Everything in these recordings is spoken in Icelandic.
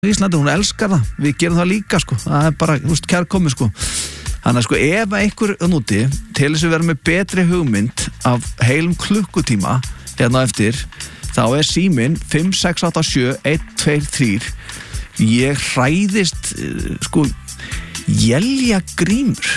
Íslandi, hún elskar það, við gerum það líka sko, það bara, kærkomi sko. Þannig að sko, ef einhver núti til þess að vera með betri hugmynd af heilum klukkutíma hérna eftir, þá síminn 5687123. Ég hræðist sko Jeljagrímur.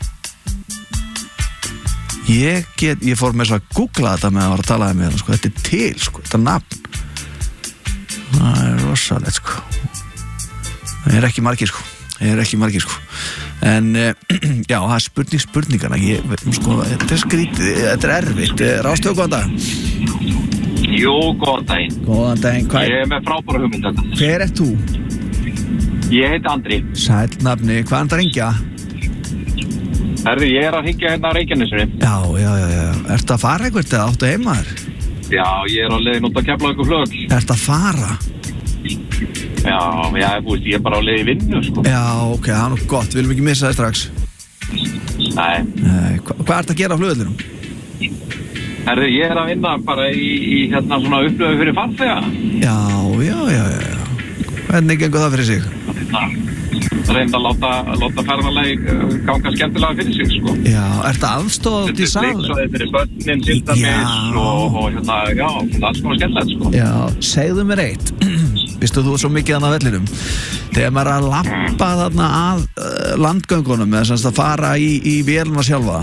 Ég fór með svo að googla þetta með að vera að tala með það sko, þetta til sko, þetta nafn. Það rosalegt sko. Það ekki margir sko. En já, það spurningana sko, þetta skrítið, þetta erfitt. Rástöðu, góðan dag. Jú, góðan daginn. Góðan daginn, hvað Ég með frábæra hugmynd þetta. Hver ert þú? Ég heiti Andri. Sæll nafni, hvað er það að ringja? Herðu, ég að hringja hérna á Reykjanesinu. Já. Ertu að fara eitthvað eða áttu heima þér? Já, ég á leiðin út að Keflavíkurflugvöll. Ertu að fara? Já, ég er bara á leið í vinnu, sko. Já, ok, það er nú gott, við viljum ekki missa það strax. Nei. Hvað ertu að gera á flugvellinum? Herðu, ég að vinna bara í hérna svona upplöfu fyrir farþega. Já. Hvernig gengur það fyrir sig? Reynda að láta ferðalagi ganga skemmtilega fyrir sig, sko. Já, ertu aðstoð út í salin? Þetta er fyrir börnin til dæmis og hérna, já, alls konar skemmtilegt, sko. Já, segðu mér eitt. Vistu þú svo mikið þarna á vellinum? Þegar maður að lappa þarna að landgöngunum eða semst að fara í vélina sjálfa,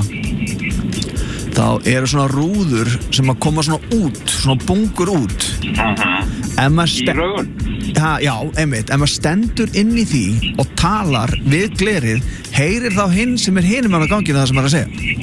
þá eru svona rúður sem að koma svona út, svona bungur út. Í raugun? Já, einmitt, ef maður stendur inn í því og talar við glerið, heyrir þá hinn sem hinum á ganginu það sem maður að segja?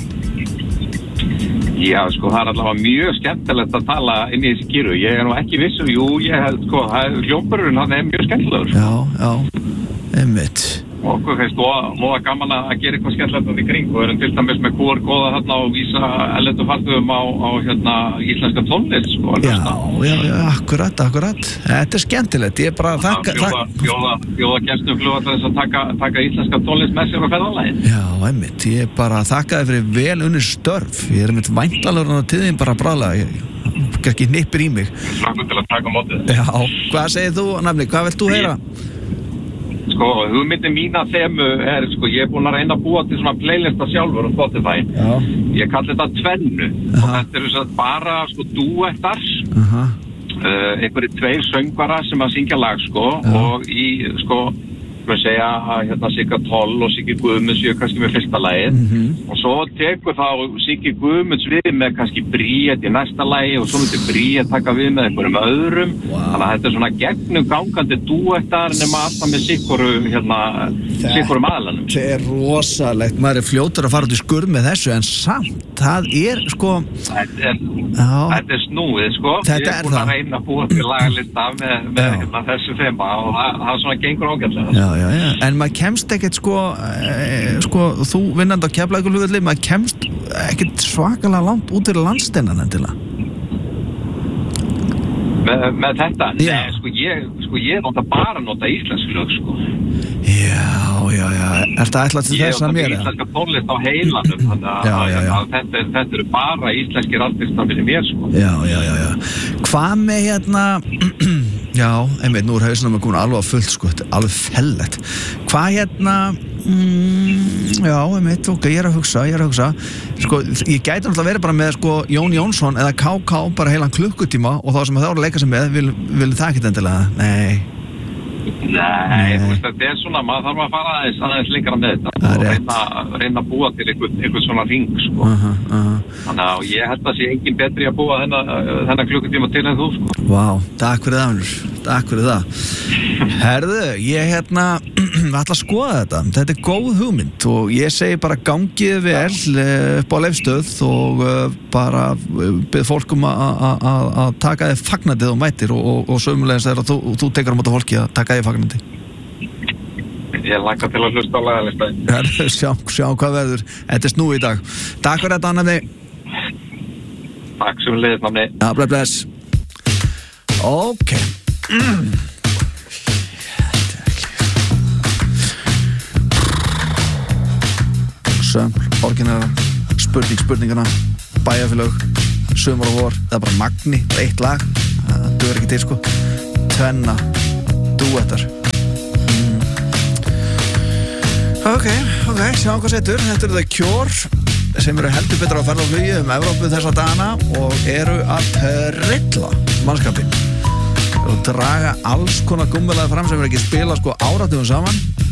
Já, sko, það allavega mjög skemmtilegt að tala inn í þessi gíru. Ég nú ekki vissum, ég held, sko, hljómbururinn, hann mjög skemmtilegur. Já, einmitt. Og okkur finnst móða gaman að gera eitthvað skemmtilegt í kring og erum til dæmis með QR-kóða þarna og vísa erlendu farþegum á hérna íslenska tónlist, sko. Já, akkurat. Þetta er skemmtilegt, ég bara Bjóða gestum flugvallarins að taka íslenska tónlist með sér á ferðalagið. Já, einmitt, ég bara þakka þér fyrir vel unnið störf. Ég einmitt væntanlegur til þín bara bráðlega, ekki hnippir í mig. Slakkur til að taka mótið. Já, hvað segir þú, nafni, hvað vilt þú heyra? Sko, hugmyndin mín að þemu sko, ég er búin að reyna að búa til svona playlista sjálfur á Spotify. Já. Ég kalli þetta tvennu. Og þetta eru svo bara, sko, duettar. Einhverjir 2 söngvara sem að syngja lag, sko. Og í, sko, segja að hérna Sigga Toll og Siggi Guðmunds séu kannski með fyrsta lagið. Og svo tekur þá Siggi Guðmunds við með kannski Bríet í næsta lagi og svo myndir Bríet taka við með einhverjum öðrum. Þannig að þetta er svona gegnum gangandi duettar nema alltaf með sikkurum aðlanum. Það er rosalegt, maður er fljótur að fara út í skurð með þessu en samt, það er sko Þetta er snúið, sko. Ég er búin að reyna að búa til lagalista með þessu þema og það svona gengur ágætlega. Já, en maður kemst ekkert sko, þú vinnandi á Keflavíkurflugvelli, maður kemst ekkert svakalega langt út fyrir landsteinan endilega. Með þetta? Já. Nei, ég bara nota íslensk lög, sko. Já, ertu að ætla til þess að mér? Ég nota íslenska tónlist á heilanum, þannig að þetta eru bara íslenskir artistar fyrir mér, sko. Já. Hvað með hérna, já, einmitt, nú hausnum að koma alveg á fullt, sko, alveg fellegt. Hvað hérna, já, einmitt, ok, ég er að hugsa. Sko, ég gæti náttúrulega verið bara með, sko, Jón Jónsson eða KK bara heilan klukkutíma og þá sem það voru að leika sig með, vil það ekkert endilega? Nei, þetta er svona, maður þarf að fara aðeins lengra með þetta og reyna að búa til einhvern svona ring, sko. Þannig að ég held að sé engin betri að búa þennan klukkutíma til en þú, sko. Vá, takk fyrir það, takk fyrir það. Herðu, ég ætla að skoða þetta er góð hugmynd og ég segi bara gangið vel upp á Leifsstöð og bara bið fólk að taka þið fagnandið og mætir og sömulegis þegar þú tekar á móti fólki að taka þið fagnandi. Ég laka til að hlusta á lagalista. Sjá hvað verður. Þetta er snúið í dag. Takk fyrir þetta, Nafni. Takk sem leiðist, Nafni. Já, bless. Ok. Orginara, spurningana, bæjarfélög, sumar og vor, það er bara magni, eitt lag, það dugur ekki til, sko. Tvenna, duettar. Ok, sjáum hvað setur. Þetta eru The Cure sem eru heldur betur að ferða á flugi Evrópu þessa dagana og eru að trilla mannskapinn og draga alls konar gummilaði fram sem eru ekki spila áratugum saman